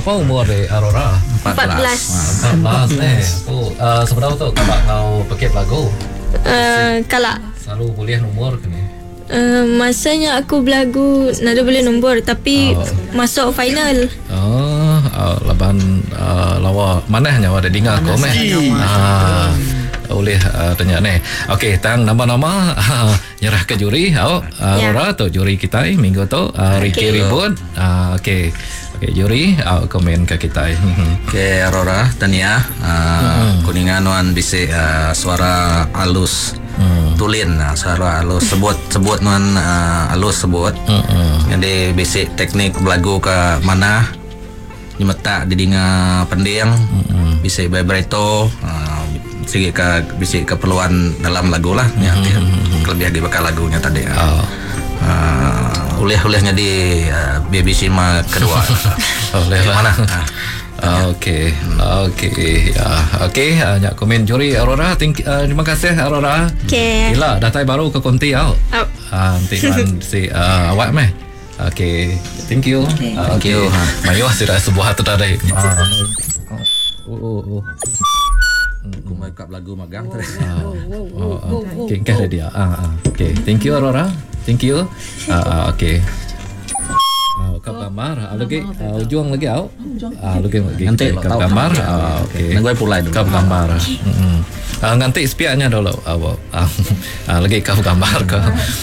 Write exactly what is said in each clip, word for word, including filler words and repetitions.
berapa umur deh Aurora? empat belas. empat belas nih. Oh, uh, sebenarnya tuh kalau kau pakai lagu Uh, kalau selalu boleh nomor kan? uh, masanya aku belagu nada boleh nombor tapi Oh. masuk final. Oh, uh, laban uh, lawa mana hanya ada dengar kau meh. Ah, boleh uh, tanya nih. Okey, tang nama-nama uh, nyerah ke juri. Oh, Aurora tu juri kita eh, minggu tu uh, Ricky Okay. Ribut. Uh, okey. Okey, juri uh, komen ke kita. eh. Okey, Aurora, Tania, uh, kuningan wan bisik uh, suara halus. Hmm. Tulin uh, suara halus sebut sebut wan uh, halus sebut. Hmm. Jadi bisik teknik belagu ke mana nyemetak di dinga pending, Hmm. bisik vibrato, uh, sikit ke bisik keperluan dalam lagu lah. Ya, lebih lagi bakal lagunya tadi. Uh. Oh. Uh, uliah-uliahnya di uh, B B C Ma kedua. Boleh Di lah. mana? Ah, Okey, okey, ya, okey. Uh, nyak komen juri Aurora. Thank, uh, terima kasih Aurora. Okay. Gila, datai baru ke konti tau. Oh. Ah, nanti man si uh, awak meh. Okey, thank you. Uh, Thank you. Mayu sudah sebuah terdari. Ah. Oh, oh, oh. Aku mau ikut lagu magang tadi. Ah, oh, oh. Okey, kah dia. Ah, ah. Okey, thank you Aurora. Thank you. Ah, ah, okey. Ah, kap gambar. Ah, lagi ah, ujung lagi au. Ah, lagi lagi. Nanti kap gambar. Ah, okey. Nang gue pulai dulu. Kap gambar. Mm-mm. Ah, nganti spiaknya dulu. Ah, ah, ah, lagi kap gambar ke.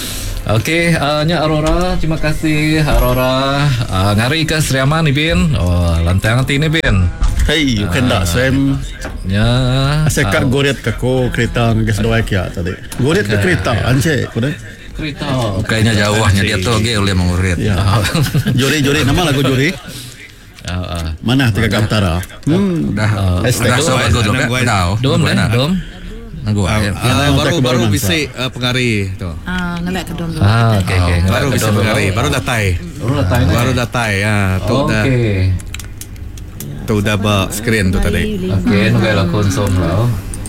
Okey, uh, nya Aurora, terima kasih Aurora. Uh, ngari ke Seriaman ni Bin. Oh, lantai nanti ni Bin. Hei, you kan tak Sam? Ya. Saya kat goret ke ko kereta ngas doa kia tadi. Goret ke kereta ance, kuda. Kereta. Kayaknya jauhnya dia tuh ge oleh mengurit. Ya. Jori jori nama lagu jori. Ah, ah. Mana tiga Kamtara? Hmm. Udah, Hashtag udah tu, so eh, bagus juga. gue- Tahu. Dom deh, dom. Nanggu Ah, aja. ah, baru tak baru kebaru bisik uh, pengari tu. Ah, ngelak ke dom dulu. Ah, okey okey. Baru bisik pengari, baru datai. Baru datai. Baru datai ya. Tu dah Okey. tu dah ba screen tu tadi. Okey, nunggu lah konsum lah.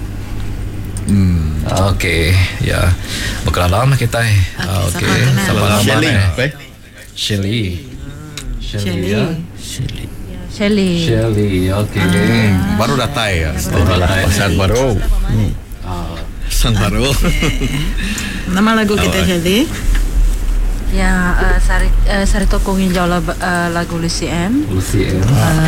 Hmm. Okey, ya. Berkenalan kita. eh. Ah, Okey. siapa kenal? Siapa nama Shelly, ni? apa? Shelly. Shelly. ya. Shelly. Shelly. Okey. Hmm, baru datai ya. Baru datai. Pasal baru. Sang baru. Nama lagu kita Shelly. Ya, uh, Sari uh, Sari Tokongin jauh uh, lagu Lucy M. Lucy M.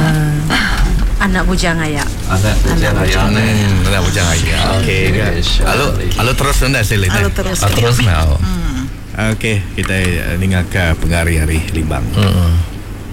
Anak Bujang Ayak. Anak bujang ayam. Hmm, dah bujang aja. Okey. Halo, halo terus anda sila. Halo terus. Ah, terus now. Okey, kita uh, dengar ke pengari hari Limbang. Hmm.